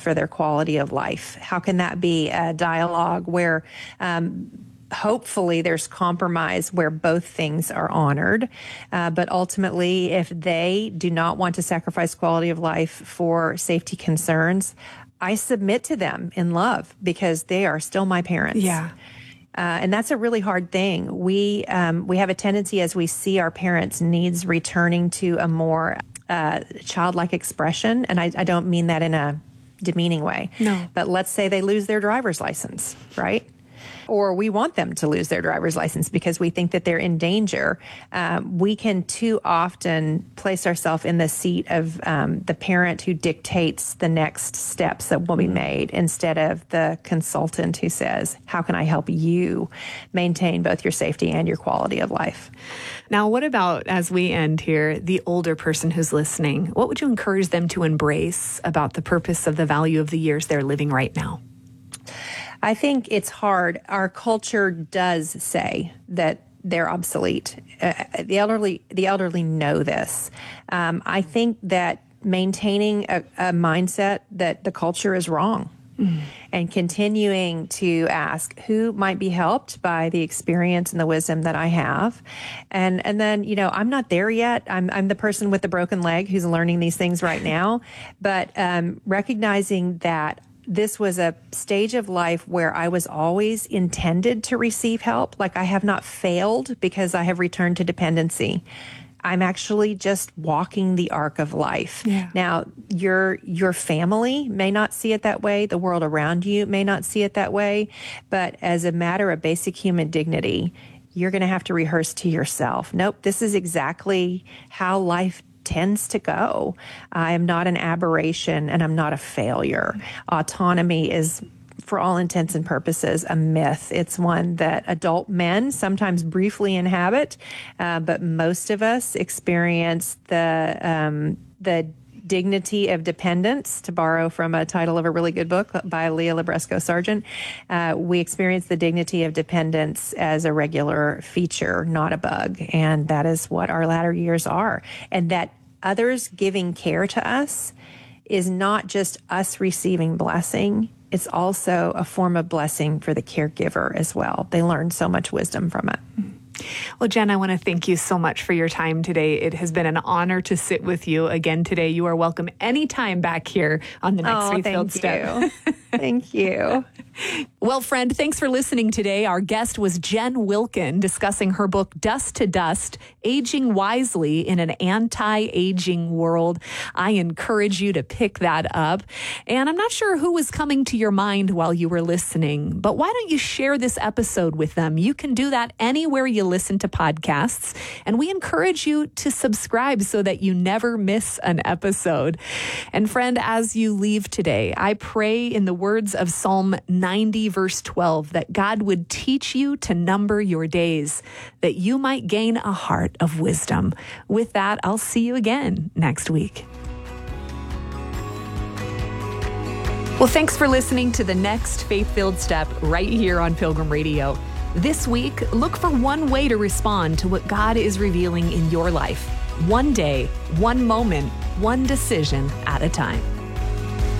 for their quality of life? How can that be a dialogue where hopefully there's compromise where both things are honored. But ultimately, if they do not want to sacrifice quality of life for safety concerns, I submit to them in love because they are still my parents. Yeah. And that's a really hard thing. We have a tendency as we see our parents' needs returning to a more childlike expression. And I don't mean that in a demeaning way. No. But let's say they lose their driver's license, right? Or we want them to lose their driver's license because we think that they're in danger. We can too often place ourselves in the seat of the parent who dictates the next steps that will be made instead of the consultant who says, how can I help you maintain both your safety and your quality of life? Now, what about, as we end here, the older person who's listening? What would you encourage them to embrace about the purpose of the value of the years they're living right now? I think it's hard. Our culture does say that they're obsolete. The elderly know this. I think that maintaining a mindset that the culture is wrong and continuing to ask who might be helped by the experience and the wisdom that I have. And then, I'm not there yet. I'm the person with the broken leg who's learning these things right now, but recognizing that this was a stage of life where I was always intended to receive help. Like I have not failed because I have returned to dependency. I'm actually just walking the arc of life. Yeah. Now, your family may not see it that way. The world around you may not see it that way. But as a matter of basic human dignity, you're going to have to rehearse to yourself, nope, this is exactly how life tends to go. I am not an aberration and I'm not a failure. Autonomy is, for all intents and purposes, a myth. It's one that adult men sometimes briefly inhabit, but most of us experience the dignity of dependence, to borrow from a title of a really good book by Leah Libresco Sargent. We experience the dignity of dependence as a regular feature, not a bug. And that is what our latter years are. And that others giving care to us is not just us receiving blessing. It's also a form of blessing for the caregiver as well. They learn so much wisdom from it. Well, Jen, I want to thank you so much for your time today. It has been an honor to sit with you again today. You are welcome anytime back here on the next Faith-Filled Step. Thank you. Well, friend, thanks for listening today. Our guest was Jen Wilkin discussing her book, Dust to Dust, Aging Wisely in an Anti-Aging World. I encourage you to pick that up. And I'm not sure who was coming to your mind while you were listening, but why don't you share this episode with them? You can do that anywhere you listen to podcasts. And we encourage you to subscribe so that you never miss an episode. And friend, as you leave today, I pray in the words of Psalm 90, verse 12, that God would teach you to number your days, that you might gain a heart of wisdom. With that, I'll see you again next week. Well, thanks for listening to the next Faith-Filled Step right here on Pilgrim Radio. This week, look for one way to respond to what God is revealing in your life. One day, one moment, one decision at a time.